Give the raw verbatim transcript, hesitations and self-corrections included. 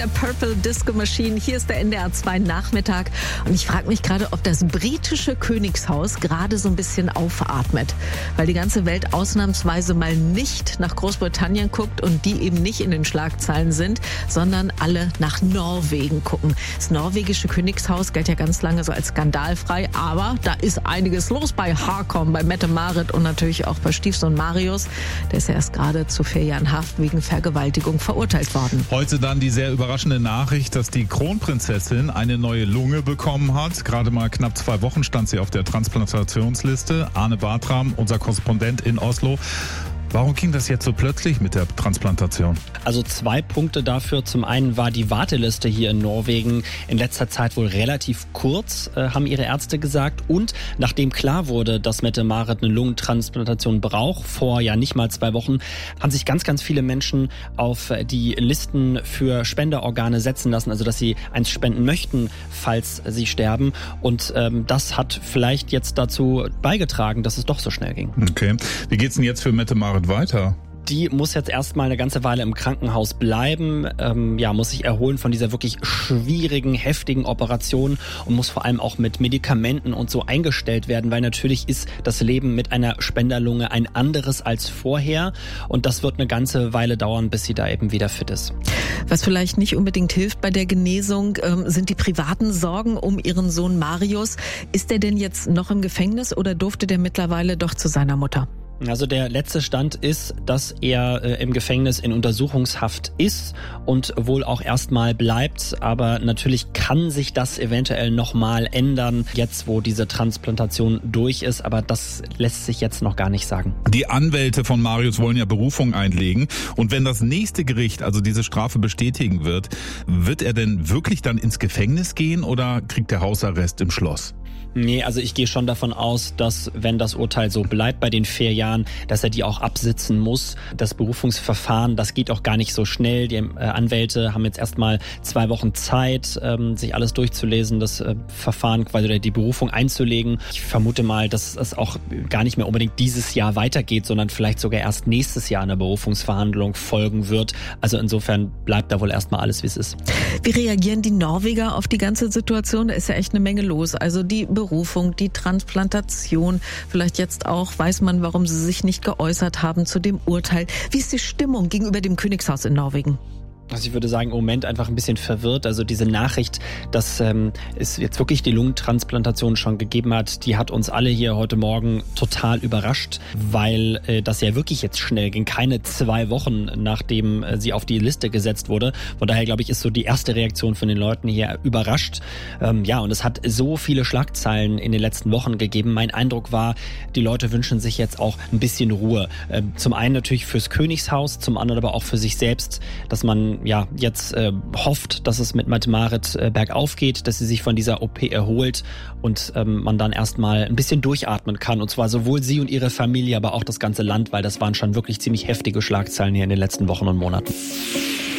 Der Purple Disco Machine, hier ist der N D R zwei Nachmittag und ich frage mich gerade, ob das britische Königshaus gerade so ein bisschen aufatmet, weil die ganze Welt ausnahmsweise mal nicht nach Großbritannien guckt und die eben nicht in den Schlagzeilen sind, sondern alle nach Norwegen gucken. Das norwegische Königshaus galt ja ganz lange so als skandalfrei, aber da ist einiges los bei Harkom, bei Mette-Marit und natürlich auch bei Stiefsohn Marius. Der ist ja erst gerade zu vier Jahren Haft wegen Vergewaltigung verurteilt worden. Heute dann die sehr überraschende Nachricht, dass die Kronprinzessin eine neue Lunge bekommen hat. Gerade mal knapp zwei Wochen stand sie auf der Transplantationsliste. Arne Bartram, unser Korrespondent in Oslo. Warum ging das jetzt so plötzlich mit der Transplantation? Also zwei Punkte dafür. Zum einen war die Warteliste hier in Norwegen in letzter Zeit wohl relativ kurz, äh, haben ihre Ärzte gesagt. Und nachdem klar wurde, dass Mette-Marit eine Lungentransplantation braucht, vor ja nicht mal zwei Wochen, haben sich ganz, ganz viele Menschen auf die Listen für Spenderorgane setzen lassen. Also dass sie eins spenden möchten, falls sie sterben. Und ähm, das hat vielleicht jetzt dazu beigetragen, dass es doch so schnell ging. Okay. Wie geht's denn jetzt für Mette-Marit weiter? Die muss jetzt erstmal eine ganze Weile im Krankenhaus bleiben, ähm, ja, muss sich erholen von dieser wirklich schwierigen, heftigen Operation und muss vor allem auch mit Medikamenten und so eingestellt werden, weil natürlich ist das Leben mit einer Spenderlunge ein anderes als vorher und das wird eine ganze Weile dauern, bis sie da eben wieder fit ist. Was vielleicht nicht unbedingt hilft bei der Genesung, ähm, sind die privaten Sorgen um ihren Sohn Marius. Ist der denn jetzt noch im Gefängnis oder durfte der mittlerweile doch zu seiner Mutter? Also der letzte Stand ist, dass er äh, im Gefängnis in Untersuchungshaft ist und wohl auch erstmal bleibt. Aber natürlich kann sich das eventuell nochmal ändern, jetzt wo diese Transplantation durch ist. Aber das lässt sich jetzt noch gar nicht sagen. Die Anwälte von Marius wollen ja Berufung einlegen. Und wenn das nächste Gericht also diese Strafe bestätigen wird, wird er denn wirklich dann ins Gefängnis gehen oder kriegt er Hausarrest im Schloss? Nee, also ich gehe schon davon aus, dass wenn das Urteil so bleibt bei den vier Jahren, dass er die auch absitzen muss. Das Berufungsverfahren, das geht auch gar nicht so schnell. Die äh, Anwälte haben jetzt erstmal zwei Wochen Zeit, ähm, sich alles durchzulesen, das äh, Verfahren quasi oder die Berufung einzulegen. Ich vermute mal, dass es auch gar nicht mehr unbedingt dieses Jahr weitergeht, sondern vielleicht sogar erst nächstes Jahr eine Berufungsverhandlung folgen wird. Also insofern bleibt da wohl erstmal alles, wie es ist. Wie reagieren die Norweger auf die ganze Situation? Da ist ja echt eine Menge los. Also die Berufung, die Transplantation, vielleicht jetzt auch, weiß man, warum sie sich nicht geäußert haben zu dem Urteil. Wie ist die Stimmung gegenüber dem Königshaus in Norwegen? Also ich würde sagen, im Moment einfach ein bisschen verwirrt. Also diese Nachricht, dass ähm, es jetzt wirklich die Lungentransplantation schon gegeben hat, die hat uns alle hier heute Morgen total überrascht, weil äh, das ja wirklich jetzt schnell ging. Keine zwei Wochen, nachdem äh, sie auf die Liste gesetzt wurde. Von daher, glaube ich, ist so die erste Reaktion von den Leuten hier überrascht. Ähm, ja, und es hat so viele Schlagzeilen in den letzten Wochen gegeben. Mein Eindruck war, die Leute wünschen sich jetzt auch ein bisschen Ruhe. Ähm, zum einen natürlich fürs Königshaus, zum anderen aber auch für sich selbst, dass man ja jetzt äh, hofft, dass es mit Mette-Marit äh, bergauf geht, dass sie sich von dieser O P erholt und ähm, man dann erstmal ein bisschen durchatmen kann. Und zwar sowohl sie und ihre Familie, aber auch das ganze Land, weil das waren schon wirklich ziemlich heftige Schlagzeilen hier in den letzten Wochen und Monaten.